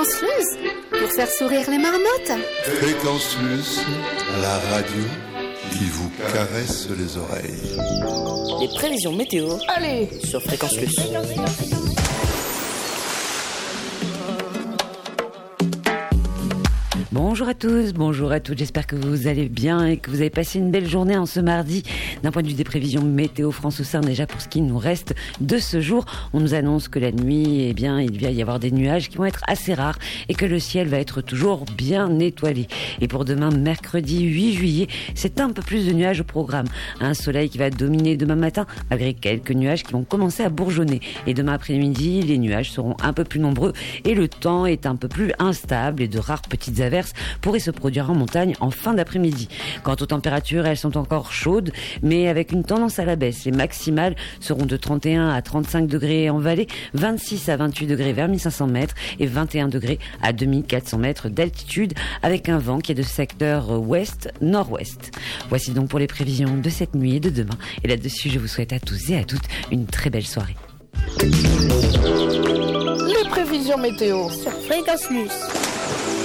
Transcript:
Luce, pour faire sourire les marmottes. Fréquence Luce, la radio qui vous caresse les oreilles. Les prévisions météo. Allez, sur Fréquence Luce. Bonjour à tous, bonjour à toutes, j'espère que vous allez bien et que vous avez passé une belle journée en ce mardi. D'un point de vue des prévisions météo France au sein, déjà pour ce qui nous reste de ce jour, on nous annonce que la nuit, il va y avoir des nuages qui vont être assez rares et que le ciel va être toujours bien étoilé. Et pour demain, mercredi 8 juillet, c'est un peu plus de nuages au programme. Un soleil qui va dominer demain matin, malgré quelques nuages qui vont commencer à bourgeonner. Et demain après-midi, les nuages seront un peu plus nombreux et le temps est un peu plus instable et de rares petites averses pourraient se produire en montagne en fin d'après-midi. Quant aux températures, elles sont encore chaudes, mais avec une tendance à la baisse. Les maximales seront de 31 à 35 degrés en vallée, 26 à 28 degrés vers 1500 mètres et 21 degrés à 2400 mètres d'altitude, avec un vent qui est de secteur ouest-nord-ouest. Voici donc pour les prévisions de cette nuit et de demain. Et là-dessus, je vous souhaite à tous et à toutes une très belle soirée. les prévisions météo Sur Fréquence Luce.